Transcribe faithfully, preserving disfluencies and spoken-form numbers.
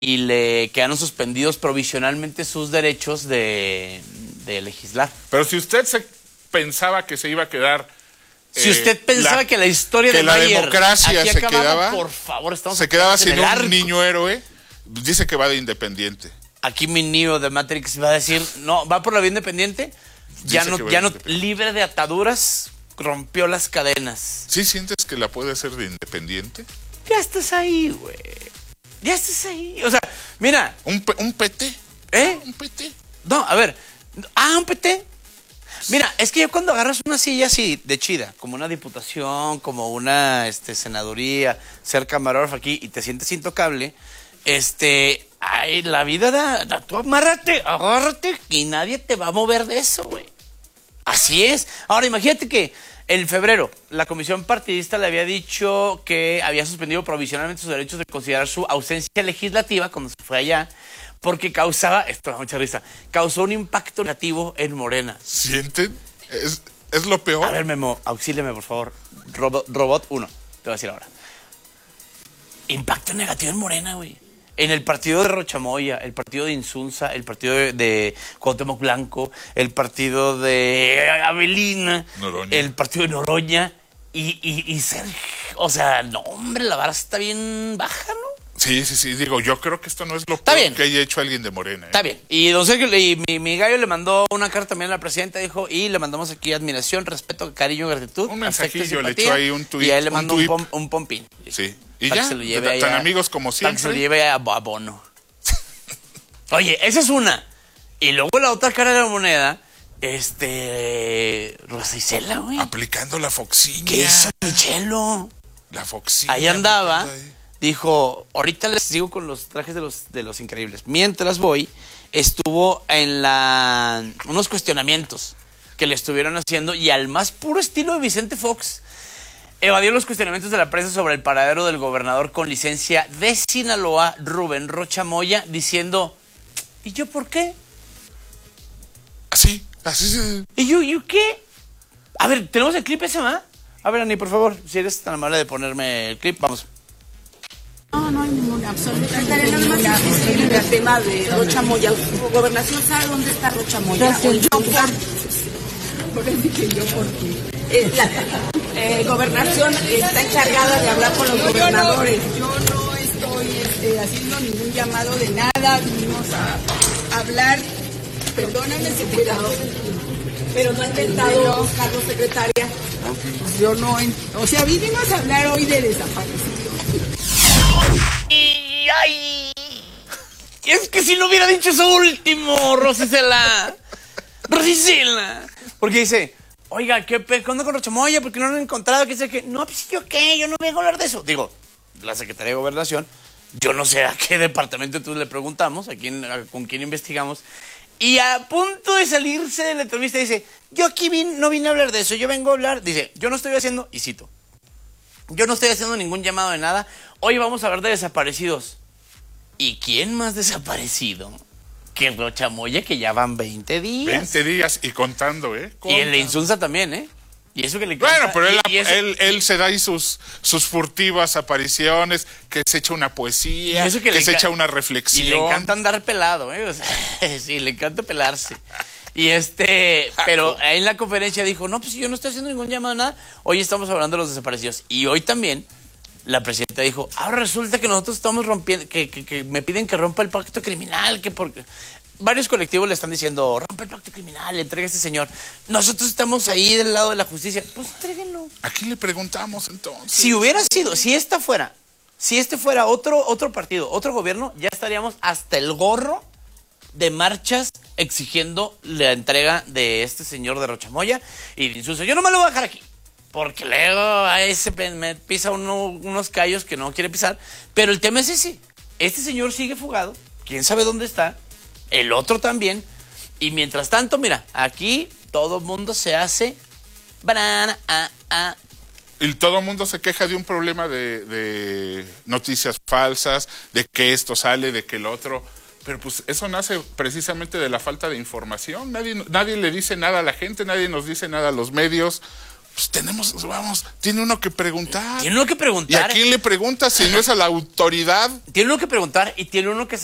y le quedaron suspendidos provisionalmente sus derechos de, de legislar. Pero si usted se pensaba que se iba a quedar... Si eh, usted pensaba la, que la historia que de la Mayer democracia se acababa, quedaba, por favor, estamos se quedaba sin un arco. niño héroe, dice que va de independiente. Aquí mi niño de Matrix va a decir, no, va por la vía independiente, ya dice no, ya no, libre de ataduras, rompió las cadenas. ¿Sí sientes que la puede hacer de independiente? Ya estás ahí, güey. Ya estás ahí. O sea, mira. ¿Un, un P T? ¿Eh? ¿Un P T? No, a ver. Ah, un P T. Mira, es que ya cuando agarras una silla así de chida, como una diputación, como una este, senaduría, ser camarógrafo aquí y te sientes intocable, este, ay, la vida da, da, tú amárrate, agárrate y nadie te va a mover de eso, güey. Así es. Ahora, imagínate que en febrero la comisión partidista le había dicho que había suspendido provisionalmente sus derechos de considerar su ausencia legislativa cuando se fue allá, porque causaba, esto da mucha risa, causó un impacto negativo en Morena. ¿Sienten? ¿Es, es lo peor? A ver, Memo, auxíliame, por favor. Robot, robot uno, te voy a decir ahora. Impacto negativo en Morena, güey. En el partido de Rochamoya, el partido de Insunza, el partido de, de Cuauhtémoc Blanco, el partido de Avelina, Noroña. El partido de Noroña y, y, y Sergio. O sea, no, hombre, la vara está bien baja, ¿no? Sí, sí, sí, digo, yo creo que esto no es lo Está peor bien. que haya hecho alguien de Morena. ¿eh? Está bien. Y don Sergio, y mi, mi gallo le mandó una carta también a la presidenta, dijo, y le mandamos aquí admiración, respeto, cariño, gratitud. Un mensajillo, le echó ahí un tuit. Y ahí le un mandó un, pom, un pompín. Sí. Y para ya, que se lo lleve tan allá, amigos como siempre. Para que se lo lleve a, a Bono. Oye, esa es una. Y luego la otra cara de la moneda, este... Rosa Isela, güey. Aplicando la foxina. ¿Qué hizo Michelo? La foxina. Ahí andaba... Dijo, ahorita les digo con los trajes de los, de los increíbles. Mientras voy, estuvo en la unos cuestionamientos que le estuvieron haciendo y al más puro estilo de Vicente Fox, evadió los cuestionamientos de la prensa sobre el paradero del gobernador con licencia de Sinaloa, Rubén Rocha Moya, diciendo, ¿y yo por qué? Así, así se... ¿Y yo, yo qué? A ver, ¿tenemos el clip ese, ma? A ver, Ani, por favor, si eres tan amable de ponerme el clip, vamos. No, no hay ninguna, absolutamente ninguna. El tema de Rocha Moya. Gobernación sabe dónde está Rocha Moya. O yo por... Por eso que yo por qué. Eh, la eh, gobernación está encargada de hablar con los gobernadores. Yo no, yo no estoy este, haciendo ningún llamado de nada. Vinimos a hablar. Perdóname, secretario. Pero no ha intentado buscar los secretarias. Yo no, o sea, vinimos a hablar hoy de desaparecidos. Y ay, es que si no hubiera dicho eso último, Rosicela, Rosicela, porque dice, oiga, ¿qué onda con Rocha Moya? ¿Por qué no lo han encontrado? ¿Qué sé qué? No, pues yo qué, yo no vengo a hablar de eso. Digo, la Secretaría de Gobernación, yo no sé a qué departamento entonces le preguntamos, a quién, a, con quién investigamos, y a punto de salirse de la entrevista dice, yo aquí vine, no vine a hablar de eso, yo vengo a hablar, dice, yo no estoy haciendo, y cito, yo no estoy haciendo ningún llamado de nada. Hoy vamos a hablar de desaparecidos. ¿Y quién más desaparecido que Rocha Moya, que ya van veinte días? veinte días y contando, ¿eh? Contando. Y el de Insunza también, ¿eh? Y eso que le Bueno, canta, pero él, y, y eso, él, él se da ahí sus, sus furtivas apariciones, que se echa una poesía, que, que le, se echa una reflexión. Y le encanta andar pelado, ¿eh? O sea, sí, le encanta pelarse. Y este, pero en la conferencia dijo, no, pues yo no estoy haciendo ningún llamado, nada. Hoy estamos hablando de los desaparecidos. Y hoy también la presidenta dijo, ahora resulta que nosotros estamos rompiendo, que, que, que me piden que rompa el pacto criminal, que porque... Varios colectivos le están diciendo, rompe el pacto criminal, entrega a este señor. Nosotros estamos ahí del lado de la justicia. Pues entréguenlo. ¿A quién le preguntamos entonces? Si hubiera sido, si esta fuera, si este fuera otro, otro partido, otro gobierno, ya estaríamos hasta el gorro de marchas exigiendo la entrega de este señor de Rocha Moya y de Insulza. Yo no me lo voy a dejar aquí, porque luego a ese me pisa uno, unos callos que no quiere pisar. Pero el tema es ese. Este señor sigue fugado. ¿Quién sabe dónde está? El otro también. Y mientras tanto, mira, aquí todo el mundo se hace banana, ah, ah. Y todo el mundo se queja de un problema de, de noticias falsas, de que esto sale, de que el otro... Pero pues eso nace precisamente de la falta de información. Nadie, nadie le dice nada a la gente, nadie nos dice nada a los medios. Pues tenemos, vamos, tiene uno que preguntar. Tiene uno que ¿Y preguntar. a quién le pregunta si no es a la autoridad? Tiene uno que preguntar y tiene uno que